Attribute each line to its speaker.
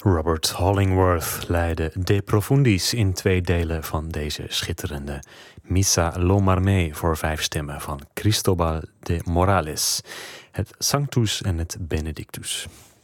Speaker 1: Robert Hollingworth leidde De Profundis in 2 delen van deze schitterende Missa Lo Marmé voor 5 stemmen van Cristobal de Morales, het Sanctus en het Benedictus.